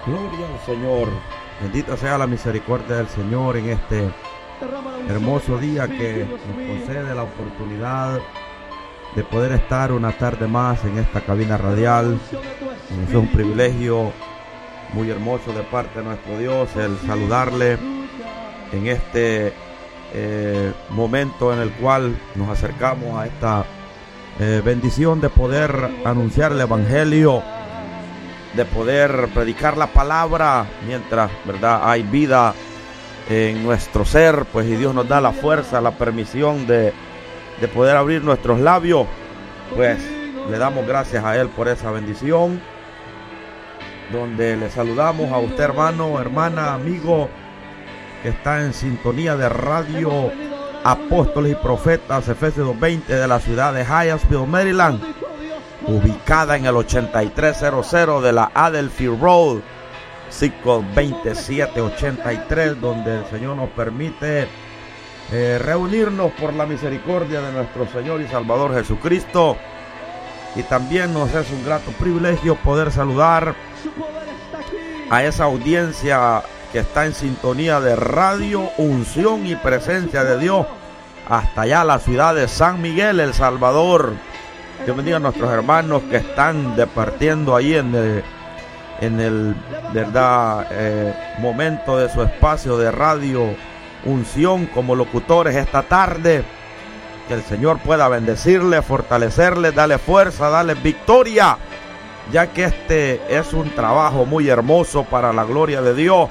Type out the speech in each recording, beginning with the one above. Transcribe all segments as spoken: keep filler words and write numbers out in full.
Gloria al Señor. Bendita sea la misericordia del Señor en este hermoso día que nos concede la oportunidad de poder estar una tarde más en esta cabina radial. Es un privilegio muy hermoso de parte de nuestro Dios el saludarle en este eh, momento en el cual nos acercamos a esta eh, bendición de poder anunciar el Evangelio, de poder predicar la palabra mientras, ¿verdad?, hay vida en nuestro ser, pues, y Dios nos da la fuerza, la permisión de, de poder abrir nuestros labios, pues le damos gracias a Él por esa bendición, donde le saludamos a usted, hermano, hermana, amigo, que está en sintonía de Radio Apóstoles y Profetas Efesios dos veinte de la ciudad de Hyattsville, Maryland, ubicada en el ochenta y tres cero cero de la Adelphi Road, cinco veintisiete ochenta y tres, donde el Señor nos permite eh, reunirnos por la misericordia de nuestro Señor y Salvador Jesucristo. Y también nos es un grato privilegio poder saludar a esa audiencia que está en sintonía de Radio Unción y Presencia de Dios hasta allá la ciudad de San Miguel, El Salvador. Dios bendiga a nuestros hermanos que están departiendo ahí en el, en el verdad eh, momento de su espacio de Radio Unción como locutores esta tarde. Que el Señor pueda bendecirles, fortalecerles, darle fuerza, darle victoria, ya que este es un trabajo muy hermoso para la gloria de Dios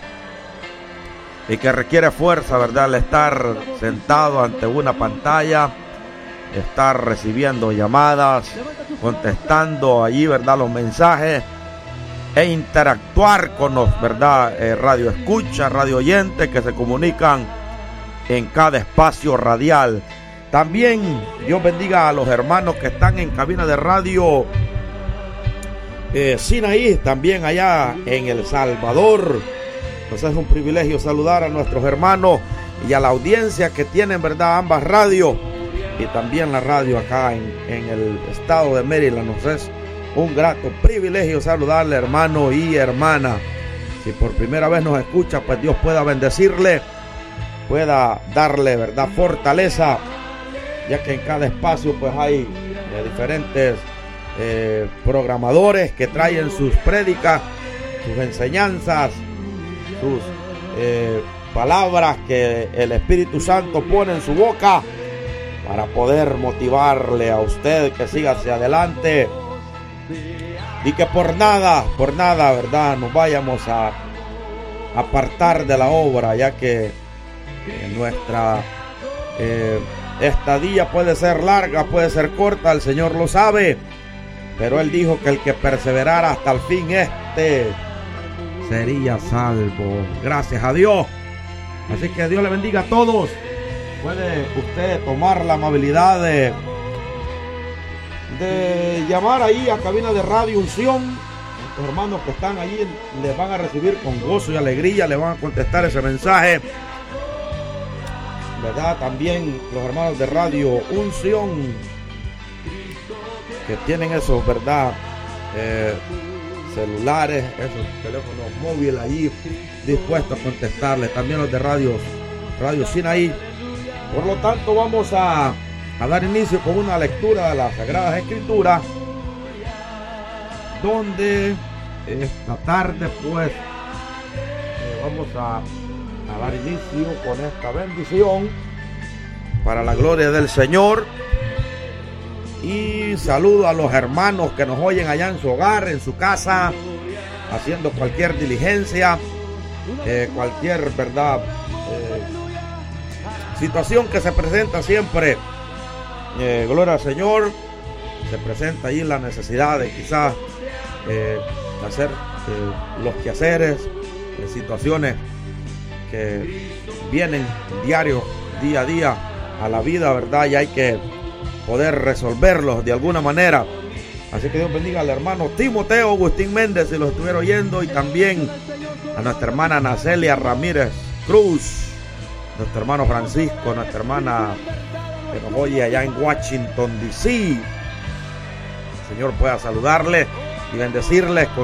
y que requiere fuerza, ¿verdad?, el estar sentado ante una pantalla, estar recibiendo llamadas, contestando allí, ¿verdad?, los mensajes e interactuar con los, ¿verdad?, eh, radio escucha, radio oyentes que se comunican en cada espacio radial. También Dios bendiga a los hermanos que están en cabina de radio eh, Sinaí, también allá en El Salvador. Entonces es un privilegio saludar a nuestros hermanos y a la audiencia que tienen, ¿verdad?, ambas radios. Y también la radio acá en, en el estado de Maryland. Nos es un grato privilegio saludarle, hermano y hermana. Si por primera vez nos escucha, pues Dios pueda bendecirle, pueda darle, ¿verdad?, fortaleza, ya que en cada espacio pues hay eh, diferentes eh, programadores que traen sus prédicas, sus enseñanzas, sus eh, palabras que el Espíritu Santo pone en su boca, para poder motivarle a usted que siga hacia adelante y que por nada, por nada, ¿verdad?, nos vayamos a apartar de la obra, ya que eh, nuestra eh, estadía puede ser larga, puede ser corta, el Señor lo sabe, pero Él dijo que el que perseverara hasta el fin, este sería salvo. Gracias a Dios. Así que Dios le bendiga a todos. Puede usted tomar la amabilidad de, de llamar ahí a cabina de Radio Unción. Los hermanos que están allí les van a recibir con gozo y alegría, le van a contestar ese mensaje, ¿verdad? También los hermanos de Radio Unción que tienen esos, ¿verdad?, eh, celulares, esos teléfonos móviles allí dispuestos a contestarles. También los de Radio, Radio Sinaí. Por lo tanto, vamos a, a dar inicio con una lectura de las Sagradas Escrituras, donde esta tarde pues eh, vamos a, a dar inicio con esta bendición para la gloria del Señor. Y saludo a los hermanos que nos oyen allá en su hogar, en su casa, haciendo cualquier diligencia, eh, cualquier, verdad, eh, situación que se presenta siempre, eh, gloria al Señor. Se presenta ahí la necesidad de quizás eh, hacer eh, los quehaceres, eh, situaciones que vienen diario, día a día a la vida, ¿verdad? Y hay que poder resolverlos de alguna manera. Así que Dios bendiga al hermano Timoteo Agustín Méndez, si lo estuviera oyendo, y también a nuestra hermana Nacelia Ramírez Cruz, nuestro hermano Francisco, nuestra hermana que nos oye allá en Washington, D C El Señor pueda saludarles y bendecirles con